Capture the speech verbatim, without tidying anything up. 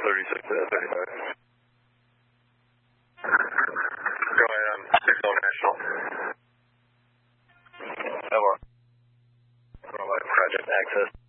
thirty-six to thirty-five. Go ahead on six oh National. Over. Project access.